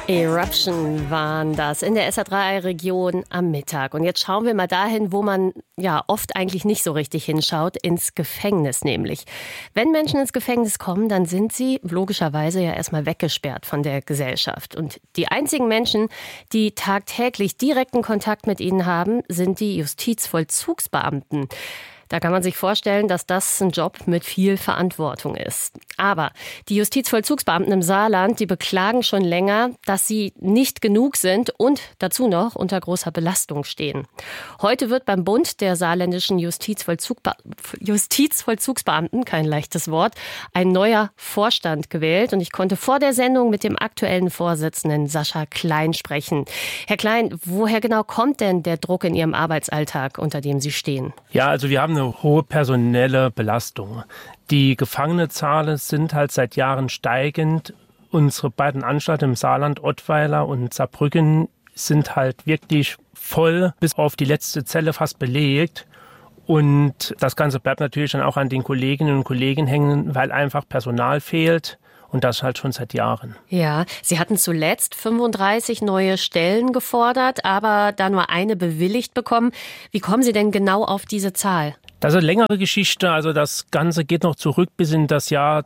Eruption waren das in der SA3-Region am Mittag. Und jetzt schauen wir mal dahin, wo man ja oft eigentlich nicht so richtig hinschaut, ins Gefängnis nämlich. Wenn Menschen ins Gefängnis kommen, dann sind sie logischerweise ja erstmal weggesperrt von der Gesellschaft. Und die einzigen Menschen, die tagtäglich direkten Kontakt mit ihnen haben, sind die Justizvollzugsbeamten. Da kann man sich vorstellen, dass das ein Job mit viel Verantwortung ist. Aber die Justizvollzugsbeamten im Saarland, die beklagen schon länger, dass sie nicht genug sind und dazu noch unter großer Belastung stehen. Heute wird beim Bund der saarländischen Justizvollzugsbeamten, kein leichtes Wort, ein neuer Vorstand gewählt. Und ich konnte vor der Sendung mit dem aktuellen Vorsitzenden Sascha Klein sprechen. Herr Klein, woher genau kommt denn der Druck in Ihrem Arbeitsalltag, unter dem Sie stehen? Ja, also wir haben eine hohe personelle Belastung. Die Gefangenenzahlen sind halt seit Jahren steigend. Unsere beiden Anstalten im Saarland, Ottweiler und Saarbrücken, sind halt wirklich voll, bis auf die letzte Zelle fast belegt. Und das Ganze bleibt natürlich dann auch an den Kolleginnen und Kollegen hängen, weil einfach Personal fehlt. Und das halt schon seit Jahren. Ja, Sie hatten zuletzt 35 neue Stellen gefordert, aber da nur eine bewilligt bekommen. Wie kommen Sie denn genau auf diese Zahl? Das ist eine längere Geschichte. Also das Ganze geht noch zurück bis in das Jahr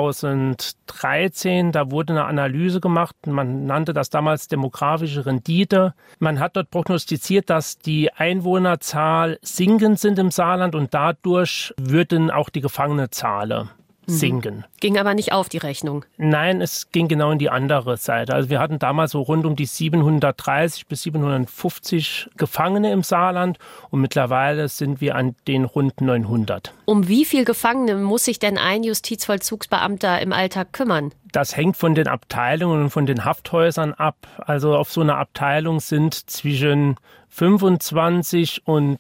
2013. Da wurde eine Analyse gemacht. Man nannte das damals demografische Rendite. Man hat dort prognostiziert, dass die Einwohnerzahl sinkend sind im Saarland und dadurch würden auch die Gefangenenzahlen sinken. Ging aber nicht auf, die Rechnung. Nein, es ging genau in die andere Seite. Also wir hatten damals so rund um die 730 bis 750 Gefangene im Saarland und mittlerweile sind wir an den rund 900. Um wie viel Gefangene muss sich denn ein Justizvollzugsbeamter im Alltag kümmern? Das hängt von den Abteilungen und von den Hafthäusern ab. Also auf so einer Abteilung sind zwischen 25 und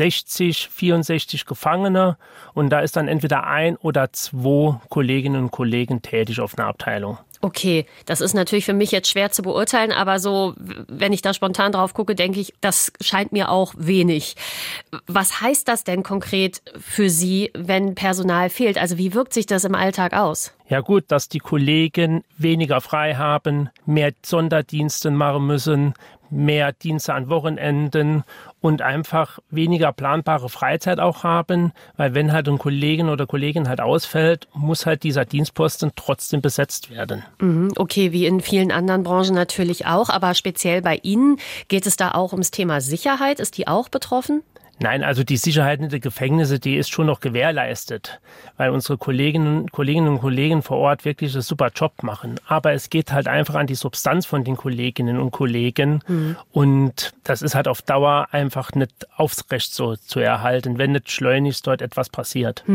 60, 64 Gefangene und da ist dann entweder ein oder zwei Kolleginnen und Kollegen tätig auf einer Abteilung. Okay, das ist natürlich für mich jetzt schwer zu beurteilen, aber so, wenn ich da spontan drauf gucke, denke ich, das scheint mir auch wenig. Was heißt das denn konkret für Sie, wenn Personal fehlt? Also wie wirkt sich das im Alltag aus? Ja gut, dass die Kollegen weniger frei haben, mehr Sonderdienste machen müssen, mehr Dienste an Wochenenden und einfach weniger planbare Freizeit auch haben, weil wenn halt ein Kollegen oder Kollegin halt ausfällt, muss halt dieser Dienstposten trotzdem besetzt werden. Okay, wie in vielen anderen Branchen natürlich auch, aber speziell bei Ihnen geht es da auch ums Thema Sicherheit. Ist die auch betroffen? Nein, also die Sicherheit in den Gefängnissen, die ist schon noch gewährleistet, weil unsere Kolleginnen und Kollegen vor Ort wirklich einen super Job machen. Aber es geht halt einfach an die Substanz von den Kolleginnen und Kollegen und das ist halt auf Dauer einfach nicht aufrecht so zu erhalten, wenn nicht schleunigst dort etwas passiert.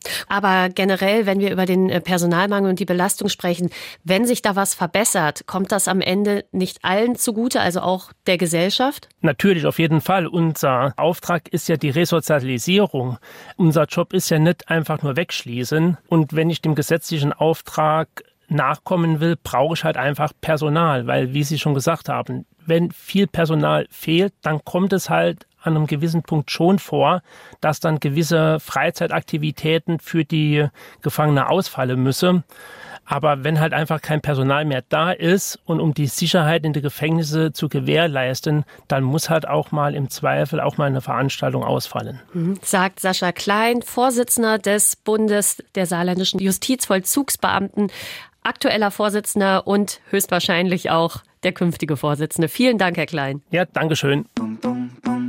Aber generell, wenn wir über den Personalmangel und die Belastung sprechen, wenn sich da was verbessert, kommt das am Ende nicht allen zugute, also auch der Gesellschaft? Natürlich, auf jeden Fall. Unser Auftrag ist ja die Resozialisierung. Unser Job ist ja nicht einfach nur wegschließen. Und wenn ich dem gesetzlichen Auftrag nachkommen will, brauche ich halt einfach Personal. Weil, wie Sie schon gesagt haben, wenn viel Personal fehlt, dann kommt es halt an einem gewissen Punkt schon vor, dass dann gewisse Freizeitaktivitäten für die Gefangenen ausfallen müssen. Aber wenn halt einfach kein Personal mehr da ist und um die Sicherheit in den Gefängnissen zu gewährleisten, dann muss halt auch mal im Zweifel auch mal eine Veranstaltung ausfallen. Sagt Sascha Klein, Vorsitzender des Bundes der saarländischen Justizvollzugsbeamten, aktueller Vorsitzender und höchstwahrscheinlich auch der künftige Vorsitzende. Vielen Dank, Herr Klein. Ja, danke schön.